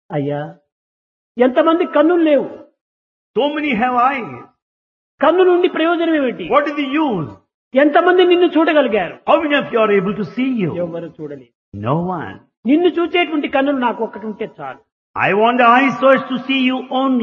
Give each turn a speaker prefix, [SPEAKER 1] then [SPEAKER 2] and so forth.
[SPEAKER 1] అయ్యా, ఎంతమంది కన్నులు లేవు,
[SPEAKER 2] So many have eyes.
[SPEAKER 1] కన్ను నుండి ప్రయోజనం ఏమిటి?
[SPEAKER 2] What is the use?
[SPEAKER 1] ఎంతమంది నిన్ను చూడగలిగారు?
[SPEAKER 2] How many of you are able to see you?
[SPEAKER 1] ఎవరు చూడలేదు.
[SPEAKER 2] No one.
[SPEAKER 1] నిన్ను చూచేటువంటి కన్నులు నాకు ఒక్కటి ఉంటే చాలు.
[SPEAKER 2] I want the eyes so as to see you only.